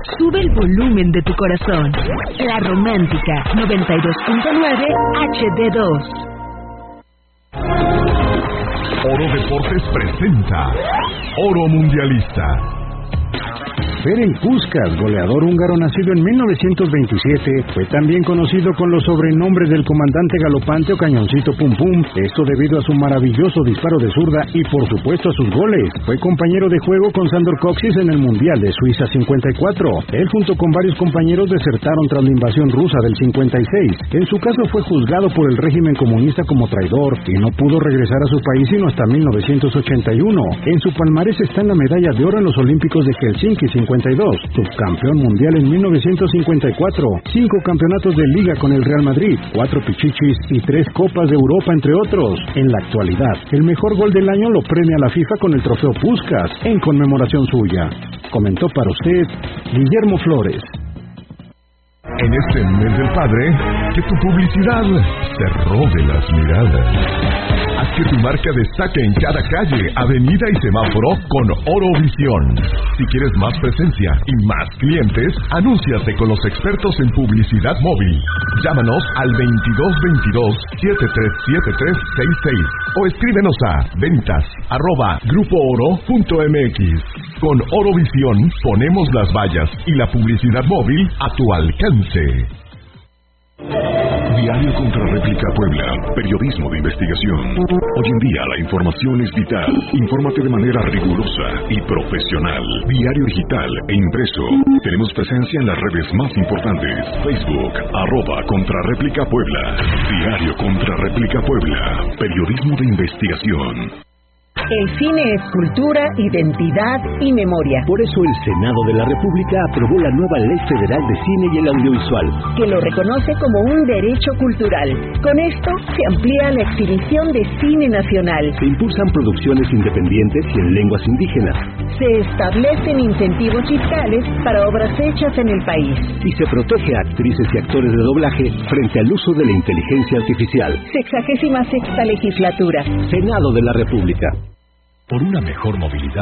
Sube el volumen de tu corazón. La Romántica 92.9 HD2. Oro Deportes presenta Oro Mundialista. Ferenc Puskás, goleador húngaro nacido en 1927, fue también conocido con los sobrenombres del comandante galopante o cañoncito pum pum, esto debido a su maravilloso disparo de zurda y por supuesto a sus goles. Fue compañero de juego con Sándor Kocsis en el Mundial de Suiza 54. Él junto con varios compañeros desertaron tras la invasión rusa del 56. En su caso fue juzgado por el régimen comunista como traidor y no pudo regresar a su país sino hasta 1981. En su palmarés está la medalla de oro en los Olímpicos de Helsinki 52, subcampeón mundial en 1954, 5 campeonatos de liga con el Real Madrid, 4 pichichis y 3 copas de Europa entre otros. En la actualidad, el mejor gol del año lo premia la FIFA con el trofeo Puskás en conmemoración suya. Comentó para usted Guillermo Flores. En este mes del padre, que tu publicidad se robe las miradas. Haz que tu marca destaque en cada calle, avenida y semáforo con Orovisión. Si quieres más presencia y más clientes, anúnciate con los expertos en publicidad móvil. Llámanos al 2222-737366 o escríbenos a ventas@grupooro.mx. Con Orovisión ponemos las vallas y la publicidad móvil a tu alcance. Diario Contrarréplica Puebla, periodismo de investigación. Hoy en día la información es vital. Infórmate de manera rigurosa y profesional. Diario digital e impreso. Tenemos presencia en las redes más importantes. Facebook, @Contrarréplica Puebla. Diario Contrarréplica Puebla, periodismo de investigación. El cine es cultura, identidad y memoria. Por eso el Senado de la República aprobó la nueva Ley Federal de Cine y el Audiovisual, que lo reconoce como un derecho cultural. Con esto se amplía la exhibición de cine nacional. Se impulsan producciones independientes y en lenguas indígenas. Se establecen incentivos fiscales para obras hechas en el país. Y se protege a actrices y actores de doblaje frente al uso de la inteligencia artificial. 66ª legislatura. Senado de la República. Por una mejor movilidad.